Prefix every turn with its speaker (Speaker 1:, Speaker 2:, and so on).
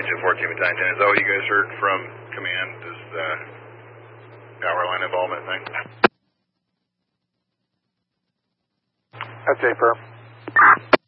Speaker 1: 14 Battalion 10. Is that what you guys heard from command? Is the power line involvement thing?
Speaker 2: That's affirm.